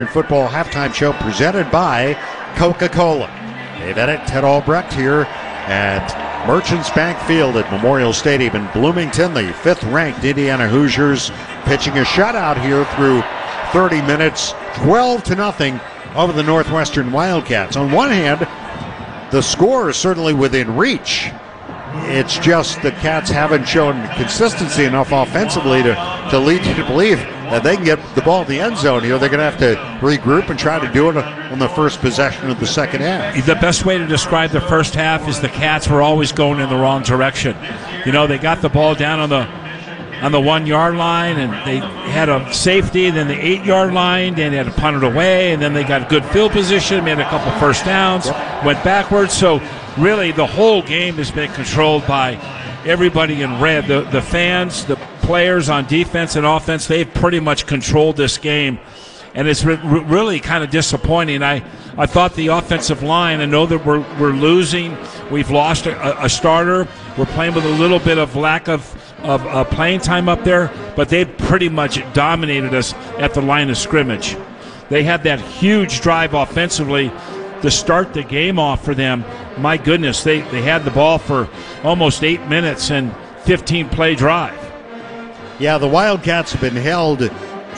Football halftime show presented by Coca-Cola. Dave Eddett, Ted Albrecht here at Merchants Bank Field at Memorial Stadium in Bloomington. The fifth-ranked Indiana Hoosiers pitching a shutout here through 30 minutes, 12-0 over the Northwestern Wildcats. On one hand, the score is certainly within reach. It's just the Cats haven't shown consistency enough offensively to lead you to believe that they can get the ball in the end zone here. They're going to have to regroup and try to do it on the first possession of the second half. The best way to describe the first half is the Cats were always going in the wrong direction. You know, they got the ball down on the 1 yard line, and they had a safety, then the 8 yard line, and they had to punt it away, and then they got good field position, made a couple first downs, went backwards. So really the whole game has been controlled by everybody in red. The fans, the players on defense and offense, they've pretty much controlled this game, and it's really kind of disappointing. I thought the offensive line, I know that we're losing. We've lost a starter. We're playing with a little bit of lack of playing time up there, but they pretty much dominated us at the line of scrimmage. They had that huge drive offensively to start the game off for them. My goodness, they had the ball for almost 8 minutes and 15-play drive. Yeah, the Wildcats have been held to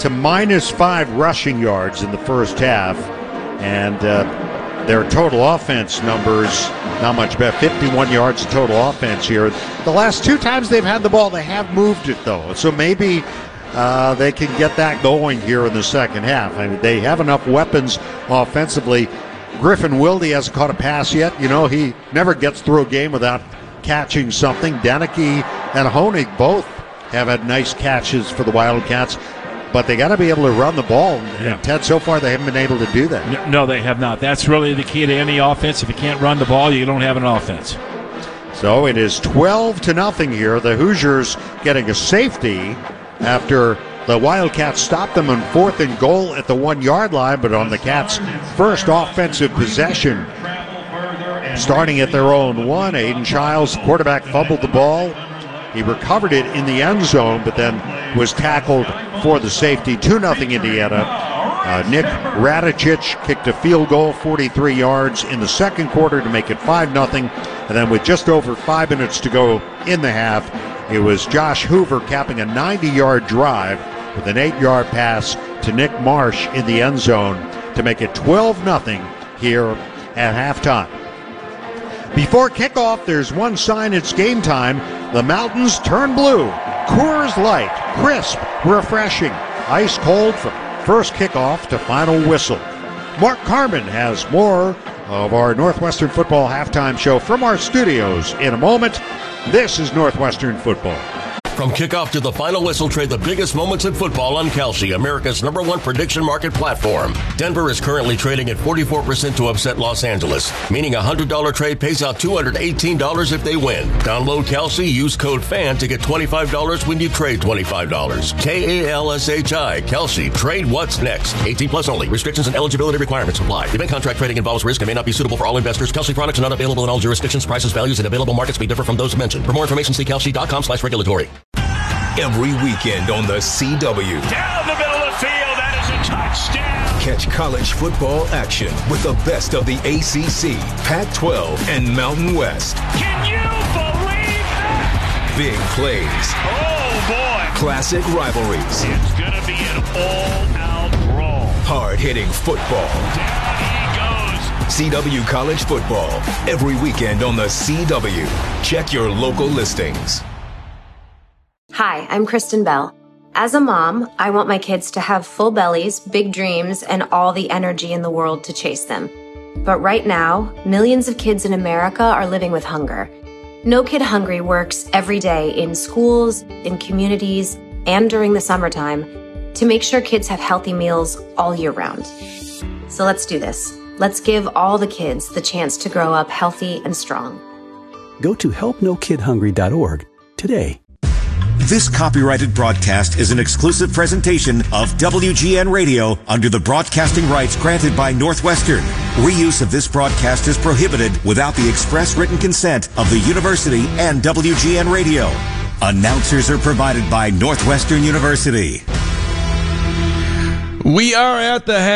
-5 rushing yards in the first half, and their total offense numbers not much better. 51 yards of total offense here. The last 2 times they've had the ball, they have moved it, though. So maybe they can get that going here in the second half. I mean, they have enough weapons offensively. Griffin Wilde hasn't caught a pass yet. You know, he never gets through a game without catching something. Deneke and Honig both have had nice catches for the Wildcats, but they got to be able to run the ball. Yeah. And Ted, so far they haven't been able to do that. No, they have not. That's really the key to any offense. If you can't run the ball, you don't have an offense. So it is 12-0 here. The Hoosiers getting a safety after the Wildcats stopped them on 4th and goal at the 1 yard line, but on the Cats' first offensive possession, starting at their own 1, Aiden Childs, quarterback, fumbled the ball. He recovered it in the end zone, but then was tackled for the safety. 2-0 Indiana. Nick Radicic kicked a field goal, 43 yards in the second quarter to make it 5-0. And then with just over 5 minutes to go in the half, it was Josh Hoover capping a 90-yard drive with an 8-yard pass to Nick Marsh in the end zone to make it 12-0 here at halftime. Before kickoff, there's one sign: it's game time. The mountains turn blue. Coors Light, crisp, refreshing, ice cold from first kickoff to final whistle. Mark Carman has more of our Northwestern Football halftime show from our studios in a moment. This is Northwestern Football. From kickoff to the final whistle, trade the biggest moments in football on Kalshi, America's #1 prediction market platform. Denver is currently trading at 44% to upset Los Angeles, meaning a $100 trade pays out $218 if they win. Download Kalshi, use code FAN to get $25 when you trade $25. Kalshi, Kalshi, trade what's next. 18 plus only. Restrictions and eligibility requirements apply. Event contract trading involves risk and may not be suitable for all investors. Kalshi products are not available in all jurisdictions. Prices, values, and available markets may differ from those mentioned. For more information, see Kalshi.com/regulatory. Every weekend on the CW. Down the middle of the field, that is a touchdown. Catch college football action with the best of the ACC, Pac-12, and Mountain West. Can you believe that? Big plays. Oh, boy. Classic rivalries. It's going to be an all-out brawl. Hard-hitting football. Down he goes. CW College Football. Every weekend on the CW. Check your local listings. Hi, I'm Kristen Bell. As a mom, I want my kids to have full bellies, big dreams, and all the energy in the world to chase them. But right now, millions of kids in America are living with hunger. No Kid Hungry works every day in schools, in communities, and during the summertime to make sure kids have healthy meals all year round. So let's do this. Let's give all the kids the chance to grow up healthy and strong. Go to helpnokidhungry.org today. This copyrighted broadcast is an exclusive presentation of WGN Radio under the broadcasting rights granted by Northwestern. Reuse of this broadcast is prohibited without the express written consent of the university and WGN Radio. Announcers are provided by Northwestern University. We are at the